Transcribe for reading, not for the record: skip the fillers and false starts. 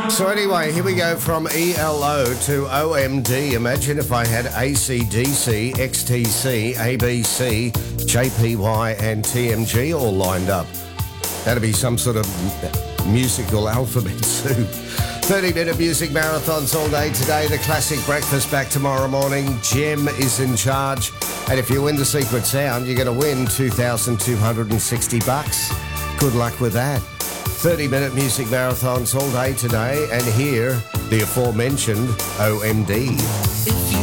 So anyway, here we go from ELO to OMD. Imagine if I had AC/DC, XTC, ABC, JPY and TMG all lined up. That'd be some sort of musical alphabet soup. 30-minute music marathons all day today. The classic breakfast back tomorrow morning. Jem is in charge. And if you win the secret sound, you're going to win $2,260. Good luck with that. 30-minute music marathons all day today. And here, the aforementioned OMD. If you